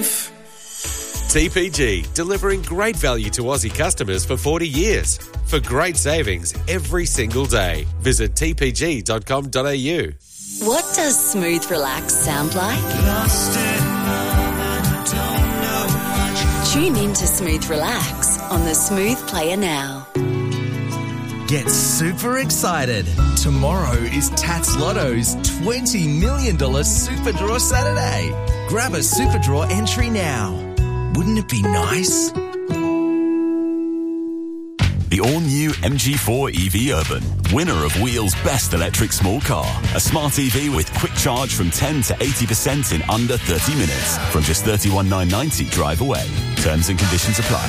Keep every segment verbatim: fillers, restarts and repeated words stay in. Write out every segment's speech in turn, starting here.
life. T P G, delivering great value to Aussie customers for forty years. For great savings every single day. Visit t p g dot com dot a u. What does smooth relax sound like? Lost in love and don't know much. Tune in to Smooth Relax on the Smooth Player now. Get super excited. Tomorrow is Tats Lotto's twenty million dollars Super Draw Saturday. Grab a Super Draw entry now. Wouldn't it be nice? The all-new M G four E V Urban, winner of Wheel's best electric small car. A smart E V with quick charge from ten to eighty percent in under thirty minutes. From just thirty-one thousand nine hundred ninety drive away. Terms and conditions apply.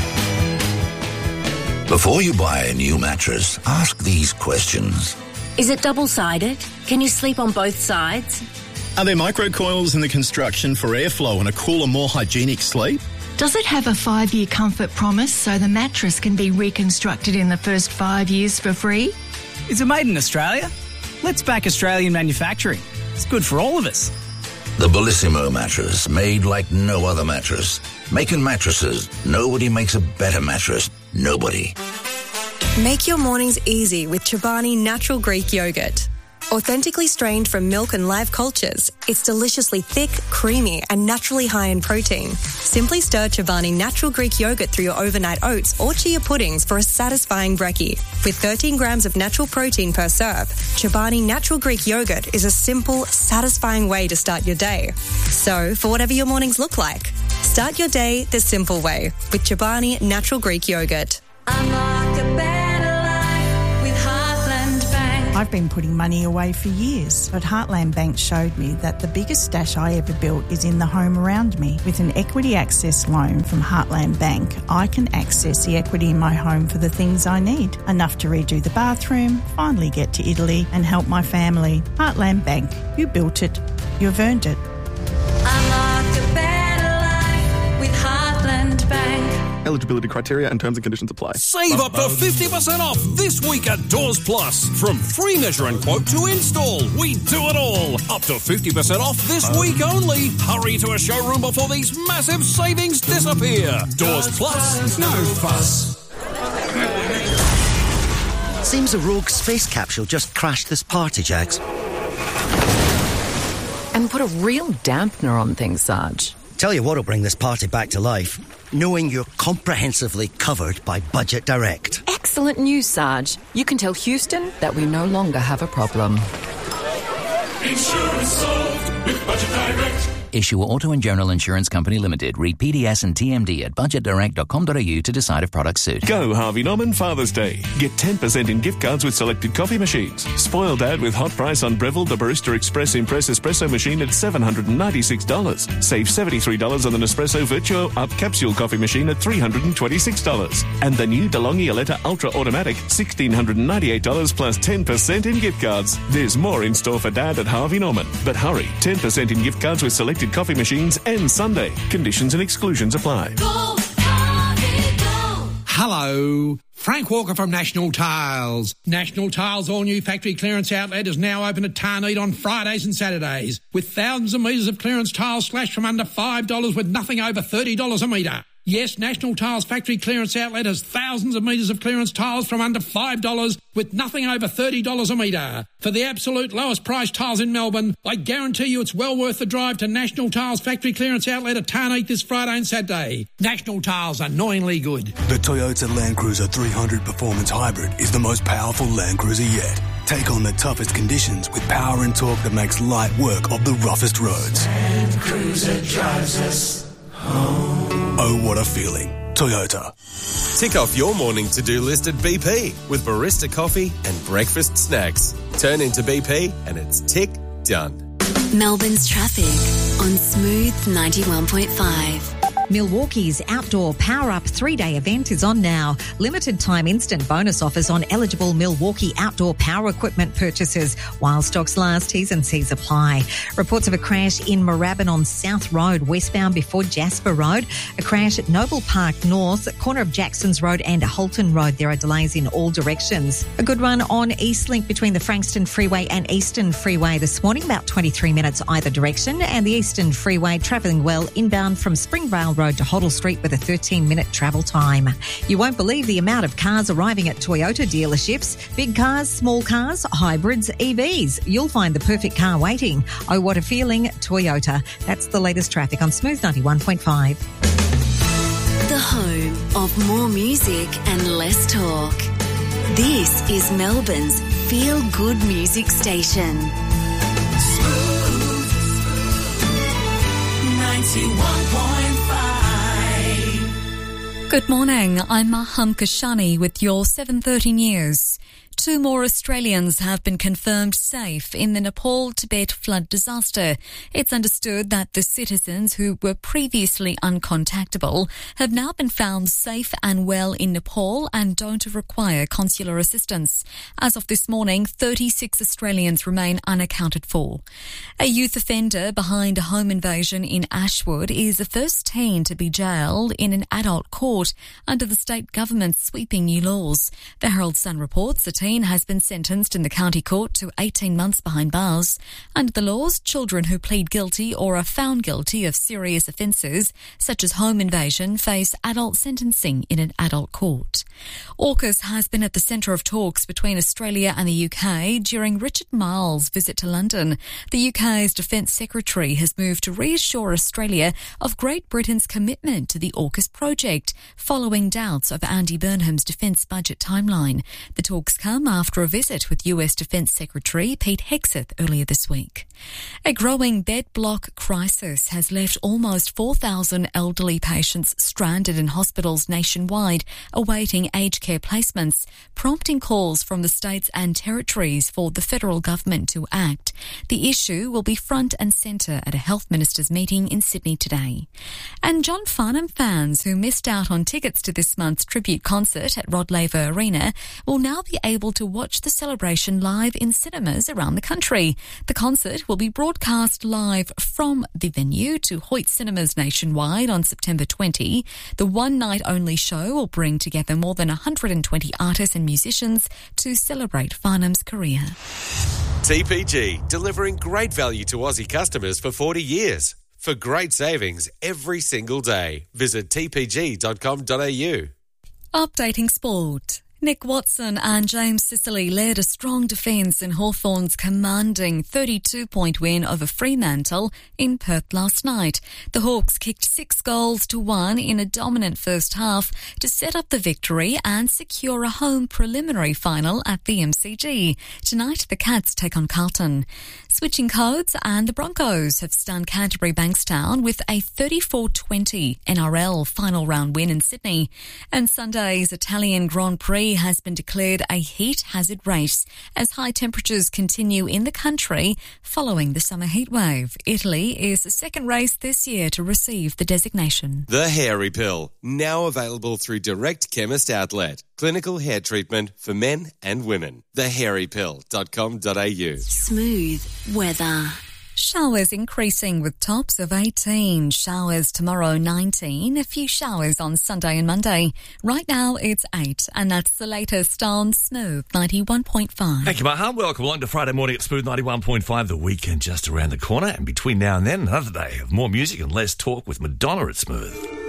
Before you buy a new mattress, ask these questions. Is it double-sided? Can you sleep on both sides? Are there microcoils in the construction for airflow and a cooler, more hygienic sleep? Does it have a five-year comfort promise so the mattress can be reconstructed in the first five years for free? Is it made in Australia? Let's back Australian manufacturing. It's good for all of us. The Bellissimo mattress, made like no other mattress. Making mattresses, nobody makes a better mattress. Nobody. Make your mornings easy with Chobani Natural Greek Yogurt. Authentically strained from milk and live cultures, it's deliciously thick, creamy, and naturally high in protein. Simply stir Chobani Natural Greek Yogurt through your overnight oats or chia puddings for a satisfying brekkie. With thirteen grams of natural protein per serve, Chobani Natural Greek Yogurt is a simple, satisfying way to start your day. So, for whatever your mornings look like, start your day the simple way with Chobani Natural Greek Yogurt. Unlock a better life with Heartland Bank. I've been putting money away for years, but Heartland Bank showed me that the biggest stash I ever built is in the home around me. With an equity access loan from Heartland Bank, I can access the equity in my home for the things I need. Enough to redo the bathroom, finally get to Italy and help my family. Heartland Bank. You built it. You've earned it. Unlock a better life with Heartland Bank. Eligibility criteria and terms and conditions apply. Save up to fifty percent off this week at Doors Plus. From free measure and quote to install, we do it all. Up to fifty percent off this week only. Hurry to a showroom before these massive savings disappear. Doors Plus, no fuss. Seems a rogue space capsule just crashed this party, Jags. And put a real dampener on things, Sarge. Tell you what'll bring this party back to life. Knowing you're comprehensively covered by Budget Direct. Excellent news, Sarge. You can tell Houston that we no longer have a problem. Insurance solved with Budget Direct. Issue Auto and General Insurance Company Limited. Read P D S and T M D at budget direct dot com dot a u to decide if products suit. Go Harvey Norman Father's Day. Get ten percent in gift cards with selected coffee machines. Spoil Dad with hot price on Breville the Barista Express Impress Espresso machine at seven hundred ninety-six dollars. Save seventy-three dollars on the Nespresso Virtuo Up Capsule coffee machine at three hundred twenty-six dollars. And the new DeLonghi Aletta Ultra Automatic, one thousand six hundred ninety-eight dollars plus ten percent in gift cards. There's more in store for Dad at Harvey Norman. But hurry, ten percent in gift cards with selected coffee machines and Sunday. Conditions and exclusions apply. Go, Harvey, go. Hello. Frank Walker from National Tiles. National Tiles' all-new factory clearance outlet is now open at Tarneed on Fridays and Saturdays, with thousands of metres of clearance tiles slashed from under five dollars with nothing over thirty dollars a metre. Yes, National Tiles factory clearance outlet has thousands of metres of clearance tiles from under five dollars with nothing over thirty dollars a metre. For the absolute lowest price tiles in Melbourne, I guarantee you it's well worth the drive to National Tiles factory clearance outlet at Tarneed this Friday and Saturday. National Tiles, annoyingly good. The Toyota Land Cruiser three hundred Performance Hybrid is the most powerful Land Cruiser yet. Take on the toughest conditions with power and torque that makes light work of the roughest roads. Land Cruiser drives us home. Oh, what a feeling. Toyota. Tick off your morning to-do list at B P with barista coffee and breakfast snacks. Turn into B P and it's tick done. Melbourne's traffic on Smooth ninety-one point five. Milwaukee's outdoor Power Up three-day event is on now. Limited time instant bonus offers on eligible Milwaukee outdoor power equipment purchases while stocks last. T's and C's apply. Reports of a crash in Moorabbin on South Road, westbound before Jasper Road. A crash at Noble Park North, corner of Jacksons Road and Holton Road. There are delays in all directions. A good run on Eastlink between the Frankston Freeway and Eastern Freeway this morning, about twenty-three minutes either direction. And the Eastern Freeway travelling well inbound from Springvale Road to Hoddle Street with a thirteen minute travel time. You won't believe the amount of cars arriving at Toyota dealerships. Big cars, small cars, hybrids, E Vs. You'll find the perfect car waiting. Oh, what a feeling, Toyota. That's the latest traffic on Smooth ninety-one point five. The home of more music and less talk. This is Melbourne's Feel Good Music Station. Smooth ninety-one point five. Good morning, I'm Maham Kashani with your seven thirty news. Two more Australians have been confirmed safe in the Nepal-Tibet flood disaster. It's understood that the citizens who were previously uncontactable have now been found safe and well in Nepal and don't require consular assistance. As of this morning, thirty-six Australians remain unaccounted for. A youth offender behind a home invasion in Ashwood is the first teen to be jailed in an adult court under the state government's sweeping new laws. The Herald Sun reports the teen has been sentenced in the county court to eighteen months behind bars. Under the laws, children who plead guilty or are found guilty of serious offences, such as home invasion, face adult sentencing in an adult court. AUKUS has been at the centre of talks between Australia and the U K during Richard Marles' visit to London. The U K's Defence Secretary has moved to reassure Australia of Great Britain's commitment to the AUKUS project, following doubts of Andy Burnham's defence budget timeline. The talks come after a visit with U S Defence Secretary Pete Hegseth earlier this week. A growing bed block crisis has left almost four thousand elderly patients stranded in hospitals nationwide, awaiting aged care placements, prompting calls from the states and territories for the federal government to act. The issue will be front and centre at a health ministers' meeting in Sydney today. And John Farnham fans who missed out on tickets to this month's tribute concert at Rod Laver Arena will now be able to watch the celebration live in cinemas around the country. The concert will be broadcast live from the venue to Hoyt Cinemas nationwide on September twentieth. The one-night-only show will bring together more than one hundred twenty artists and musicians to celebrate Farnham's career. T P G, delivering great value to Aussie customers for forty years. For great savings every single day, visit t p g dot com dot a u. Updating sport. Nick Watson and James Sicily led a strong defence in Hawthorn's commanding thirty-two point win over Fremantle in Perth last night. The Hawks kicked six goals to one in a dominant first half to set up the victory and secure a home preliminary final at the M C G. Tonight, the Cats take on Carlton. Switching codes, and the Broncos have stunned Canterbury Bankstown with a thirty-four twenty N R L final round win in Sydney. And Sunday's Italian Grand Prix has been declared a heat hazard race as high temperatures continue in the country following the summer heatwave. Italy is the second race this year to receive the designation. The Hairy Pill, now available through Direct Chemist Outlet. Clinical hair treatment for men and women. the hairy pill dot com dot a u. Smooth weather. Showers increasing with tops of eighteen. Showers tomorrow nineteen. A few showers on Sunday and Monday. Right now it's eight, and that's the latest on Smooth ninety-one point five. Thank you, Maham. Welcome along to Friday morning at Smooth ninety-one point five. The weekend just around the corner, and between now and then, another day of more music and less talk with Madonna at Smooth.